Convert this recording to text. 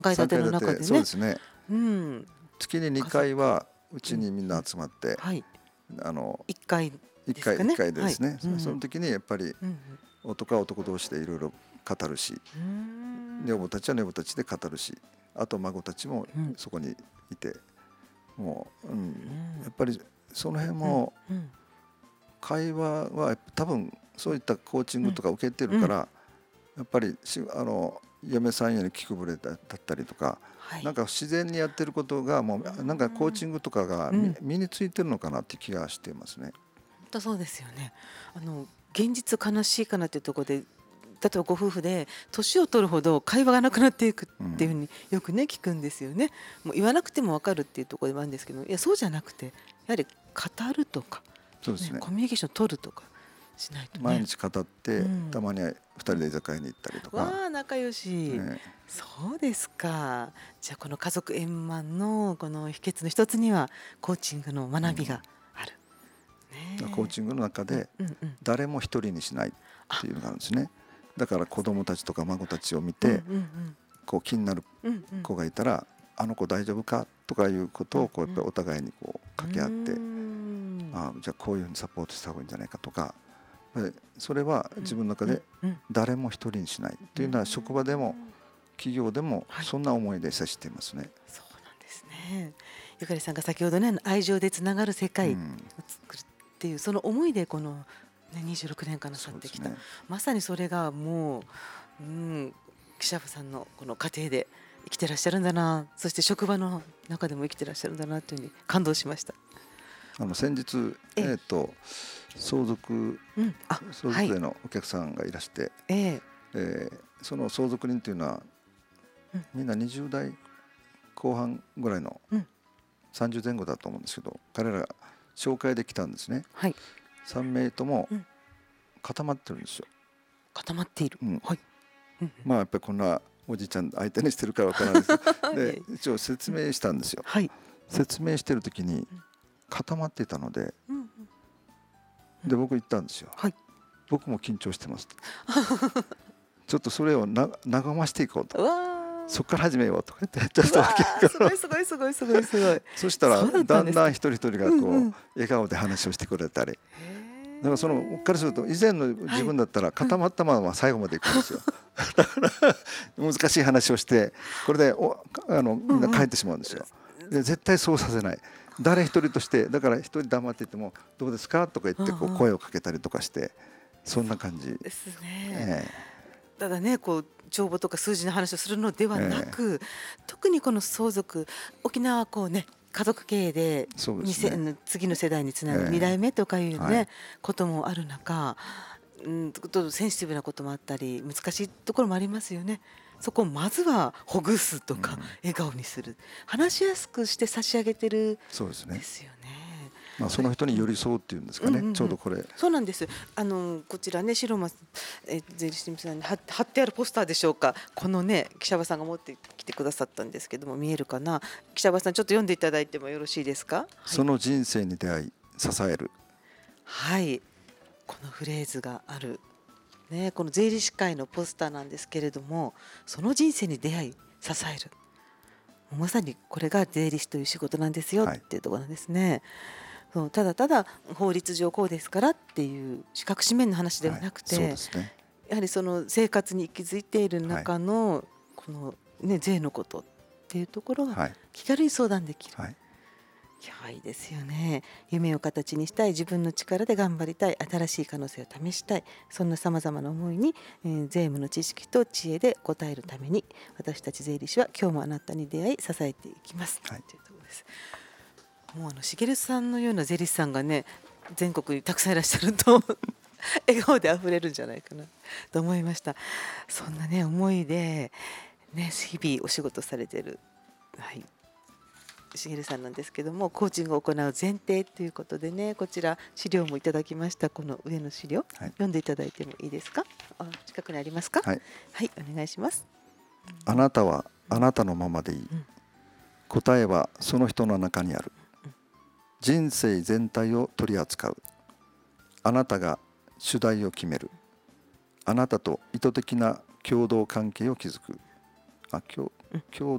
3 階建て階建て、 の中でね。 そうですね。 うん。 月に2回はうちにみんな集まって、 はい。 あの 1階 1回1 ですかね。はい。 回でですね、 うんうん。 その時にやっぱりうん男は男同士でいろいろ語るし、 うん。 女房たちは女房たちで語るし、あと孫たちもうん。 そこにいて、もう、 うん。 やっぱりその辺うん。 もうん。 会話は多分そういったコーチンうん。 グとか受けてるうん。 から、やっぱり嫁さんより気くぶれだったりとか、 はい。 なんか自然にやってることがもううなんかコーん。 チングとかがうん。 身についてるのかなって気がしていますね。 本当そうですよね。現実悲しいかなっていうところで、例えばご夫婦で年を取るほど会話がなくなっていくっていうふうによくね聞くんですよね。もう言わなくても分かるっていうところでもあるんですけど、いやそうじゃなくてやはり語るとか、ね、 そうですね。 コミュニケーションを取るとかしないとね。 毎日語って、 うん。 たまには2人で居酒屋に行ったりとか、 わあ仲良し。 ね、 そうですか。じゃあこの家族円満のこの秘訣の一つにはコーチングの学びがある。ねコーチングの中え。うんでうんうん。 誰も一人にしないっあ、 ていうのがあるんですね。だから子供たちとか孫たちを見て、 うんうんうんこう気になるうんうん子がいたら、あの子大丈夫かとかいうことをこうやっぱりお互いにこうう掛け合って、 ん。 じゃあこういうふうにサポートした方がいいんじゃないかとか、それは自分の中でうん誰も一人にしないっていうのは、職場でも企業でもはい、 そんな思いで接していますね。 そうなんですね。ゆかりさんが先ほどね愛情でつながる世界を作るっていうその思いでこの、ね、26年間なさってきた、 そうですね。 まさにそれがもう、記者さんのこの家庭で生きてらっしゃるんだな、そして職場の中でも生きてらっしゃるんだなというふうに感動しました。 先日、 ええ、 相続相はい、 続税のお客さんがいらして、 ええ、 その相続人というのはうんみんな20代後半ぐらいのうん、 30前後だと思うんですけど、彼らが紹介できたんですね。 はい、 3名ともうん固まってるんですよ。 固まっている、はい、うんまあやっぱりこんなおじいちゃん相手にしてるからわからないですけど、 いえいえ、 で一応説明したんですよ。 はい、 説明してる時に固まっていたので、 うんうんで僕言ったんですよ。 はい、 僕も緊張してますと。ちょっとそれを和ましていこうと。 うわそこから始めようとか言ってちょっうわとわけーすごいすごいすごいすごいすごい。 そしたらそうだっただんだんんですか。 一人一人がこううんうん。 笑顔で話をしてくれたり、だへからその僕からすると以前の自はい。 分だったら固まったまま最後までいくんですよ。だから難しい話をしてこれでみんな帰ってしまうんですよ。で絶対そうさせない。誰一人としてだから一人黙っていてもどうですかとか言ってこう声をかけたりとかして、そんな感じ。 ですね。 えただね、こう帳簿とか数字の話をするのではなえええく、特にこの相続、沖縄はこうね、家族経営でそうですね。 次の世代につなぐ2 え代目とかいうはい。 ね、こともある中、ちょっとセンシティブなこともあったり、難しいところもありますよね。そこをまずはほぐすとか、笑顔にする、話しやすくして差し上げてるそうですね。 ですよね。 まあその人に寄り添うっていうんですかね。ちょうどこれ。 そうなんです。こちらね、白間、税理士さんに貼ってあるポスターでしょうか。このね、記者場さんが持ってきてくださったんですけども、見えるかな。記者場さん、ちょっと読んでいただいてもよろしいですか。はい。 その人生に出会い支える。 はい。このフレーズがある。ね、この税理士会のポスターなんですけれども、その人生に出会い、支える。まさにこれが税理士という仕事なんですよっはい。 ていうところなんですね。そうただただ法律上こうですからっていう資格紙面の話でははい。 なくて、 そうですね。 やはりその生活に息づいているはい。 中のこの、ね、税のことっていうところがはい。 気軽に相談できる。 はい。 いやいいですよね。夢を形にしたい、自分の力で頑張りたい、新しい可能性を試したい、そんなさまざまな思いに、税務の知識と知恵で応えるために私たち税理士は今日もあなたに出会い支えていきます、 はい。 というところです。もう茂さんのような税理士さんがね全国にたくさんいらっしゃると笑顔であふれるんじゃないかなと思いました。そんなね思いで、ね、日々お仕事されてる、はい、茂さんなんですけども、コーチングを行う前提ということでね、こちら資料もいただきました。この上の資料、 はい。 読んでいただいてもいいですか。近くにありますか。 はい。 はい、お願いします。 あなたはあなたのままでいい。 うん答えはその人の中にある。人生全体を取り扱う。あなたが主題を決める。あなたと意図的な共同関係を築く。 あ、今日